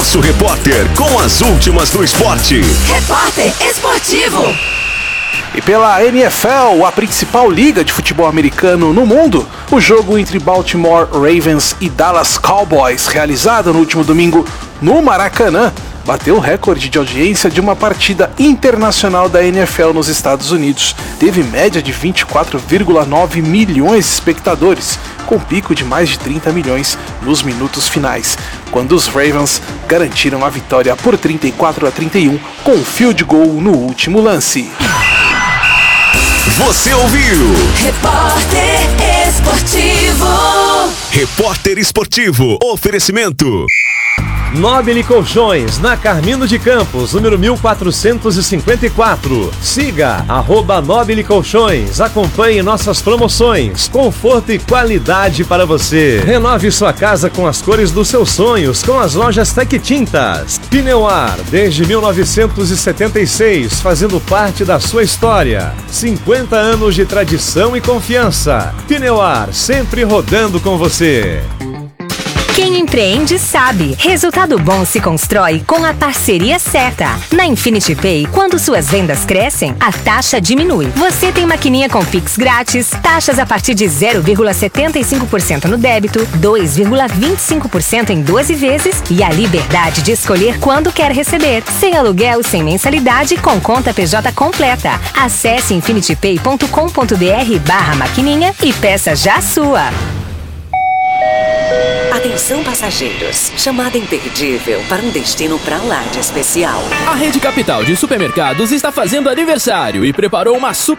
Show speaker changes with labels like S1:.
S1: Nosso repórter com as últimas do esporte.
S2: Repórter Esportivo.
S3: E pela NFL, a principal liga de futebol americano no mundo, o jogo entre Baltimore Ravens e Dallas Cowboys, realizado no último domingo no Maracanã, bateu o recorde de audiência de uma partida internacional da NFL nos Estados Unidos. Teve média de 24,9 milhões de espectadores, com pico de mais de 30 milhões nos minutos finais, quando os Ravens garantiram a vitória por 34-31 com um field goal no último lance.
S1: Você ouviu?
S2: Repórter Esportivo.
S1: Repórter Esportivo. Oferecimento.
S4: Nobile Colchões, na Carmino de Campos, número 1454. Siga @Nobile Colchões. Acompanhe nossas promoções. Conforto e qualidade para você. Renove sua casa com as cores dos seus sonhos com as lojas Tec Tintas. Pneuar, desde 1976, fazendo parte da sua história. 50 anos de tradição e confiança. Pneuar, sempre rodando com você.
S5: Quem empreende sabe, resultado bom se constrói com a parceria certa. Na Infinity Pay, quando suas vendas crescem, a taxa diminui. Você tem maquininha com Pix grátis, taxas a partir de 0,75% no débito, 2,25% em 12 vezes e a liberdade de escolher quando quer receber. Sem aluguel, sem mensalidade, com conta PJ completa. Acesse infinitypay.com.br/maquininha e peça já a sua.
S6: Atenção passageiros, chamada imperdível para um destino pra lá de especial.
S7: A Rede Capital de Supermercados está fazendo aniversário e preparou uma super